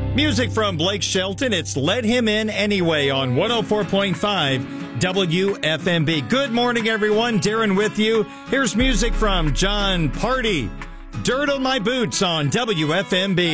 Music from Blake Shelton. It's Let Him In Anyway on 104.5 WFMB. Good morning, everyone. Darren with you. Here's music from John Party. Dirt on My Boots on WFMB.